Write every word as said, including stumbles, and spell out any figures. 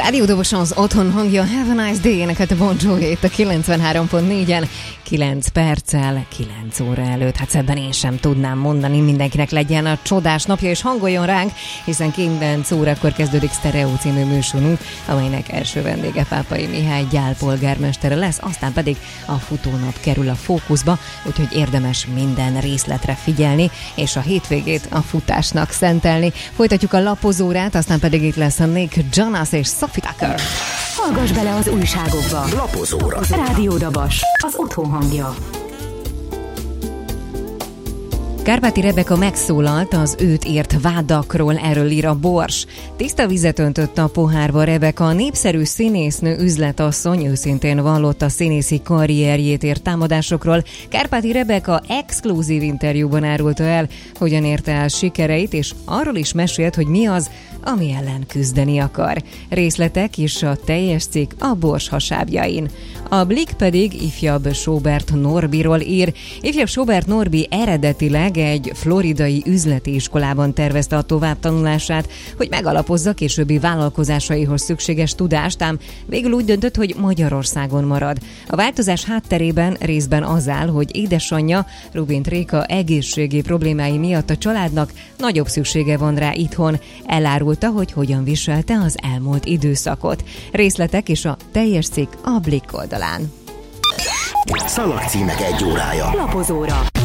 Rádió Dobos az otthon hangja, Have a Nice Day, énekelt a Bon Jovi itt a kilencvenhárom pont négyen, kilenc perccel, kilenc óra előtt. Hát szebben én sem tudnám mondani, mindenkinek legyen a csodás napja, és hangoljon ránk, hiszen kilenc órakor kezdődik Sztereó című műsorunk, amelynek első vendége Pápai Mihály Gyál polgármestere lesz, aztán pedig a futónap kerül a fókuszba, úgyhogy érdemes minden részletre figyelni, és a hétvégét a futásnak szentelni. Folytatjuk a lapozórát, aztán pedig itt lesz a Nick Jonas és Sophie Tucker. Hallgass bele az újságokba. Lapozóra. Rádió Dabas, az otthon hangja. Kárpáti Rebeka megszólalt az őt ért vádakról, erről ír a Bors. Tiszta vizet öntött a pohárba Rebeka, a népszerű színésznő üzletasszony őszintén vallott a színészi karrierjét ért támadásokról. Kárpáti Rebeka exkluzív interjúban árulta el, hogyan érte el sikereit, és arról is mesélt, hogy mi az, ami ellen küzdeni akar. Részletek is a teljes cikk a Bors hasábjain. A Blik pedig ifjabb Sobert Norbiról ír. Ifjabb Sobert Norbi eredetileg egy floridai üzleti iskolában tervezte a továbbtanulását, hogy megalapozza későbbi vállalkozásaihoz szükséges tudást, ám végül úgy döntött, hogy Magyarországon marad. A változás hátterében részben az áll, hogy édesanyja, Rubint Réka egészségi problémái miatt a családnak nagyobb szüksége van rá itthon. Elárulta, hogy hogyan viselte az elmúlt időszakot. Részletek és a teljes cikk a Blik oldalán. Szalagcímek egy órája. Lapozóra.